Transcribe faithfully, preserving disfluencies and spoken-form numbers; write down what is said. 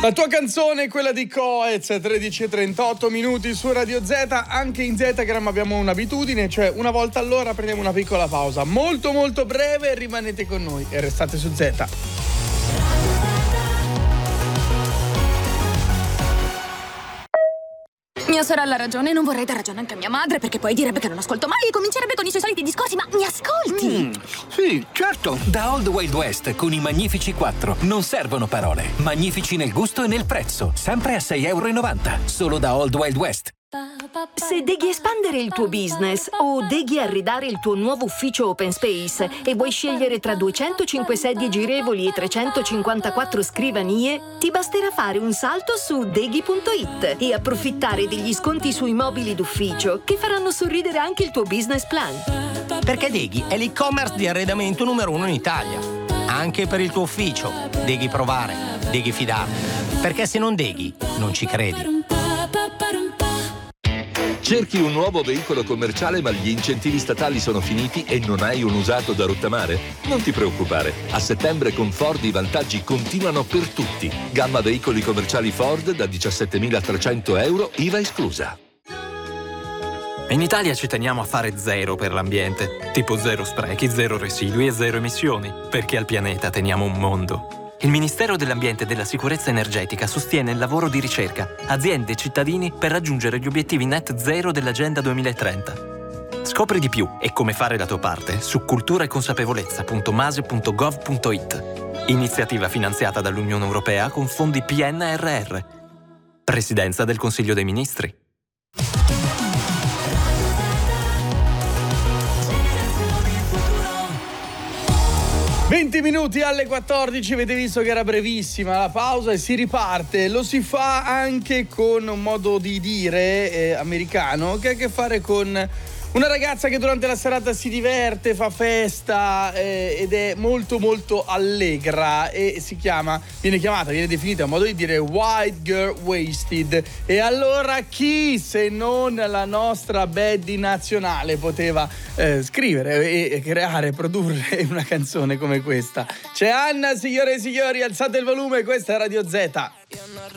La tua canzone è quella di Coez, tredici e trentotto minuti su Radio Z. Anche in Zetagram abbiamo un'abitudine, cioè una volta all'ora prendiamo una piccola pausa, molto molto breve, rimanete con noi e restate su Z. Mia sorella ha ragione, non vorrei dar ragione anche a mia madre, perché poi direbbe che non ascolto mai e comincerebbe con i suoi soliti discorsi, ma mi ascolti? Mm, sì, certo. Da Old Wild West con i Magnifici quattro non servono parole. Magnifici nel gusto e nel prezzo, sempre a sei e novanta euro, solo da Old Wild West. Se deghi espandere il tuo business o deghi arredare il tuo nuovo ufficio open space e vuoi scegliere tra duecentocinque sedie girevoli e trecentocinquantaquattro scrivanie, ti basterà fare un salto su deghi punto it e approfittare degli sconti sui mobili d'ufficio che faranno sorridere anche il tuo business plan. Perché Deghi è l'e-commerce di arredamento numero uno in Italia. Anche per il tuo ufficio. Deghi provare, Deghi fidarti. Perché se non Deghi, non ci credi. Cerchi un nuovo veicolo commerciale ma gli incentivi statali sono finiti e non hai un usato da rottamare? Non ti preoccupare, a settembre con Ford i vantaggi continuano per tutti. Gamma veicoli commerciali Ford da diciassettemilatrecento euro, I V A esclusa. In Italia ci teniamo a fare zero per l'ambiente, tipo zero sprechi, zero residui e zero emissioni, perché al pianeta teniamo un mondo. Il Ministero dell'Ambiente e della Sicurezza Energetica sostiene il lavoro di ricerca, aziende e cittadini per raggiungere gli obiettivi net zero dell'Agenda duemilatrenta. Scopri di più e come fare la tua parte su cultura e consapevolezza punto mase punto gov punto it. Iniziativa finanziata dall'Unione Europea con fondi P N R R. Presidenza del Consiglio dei Ministri. venti minuti alle quattordici, avete visto che era brevissima la pausa e si riparte. Lo si fa anche con un modo di dire eh, americano che ha a che fare con una ragazza che durante la serata si diverte, fa festa eh, ed è molto molto allegra e si chiama, viene chiamata, viene definita un modo di dire white girl wasted. E allora chi se non la nostra Betty nazionale poteva eh, scrivere e, e creare, produrre una canzone come questa? C'è Anna, signore e signori, alzate il volume, questa è Radio Z.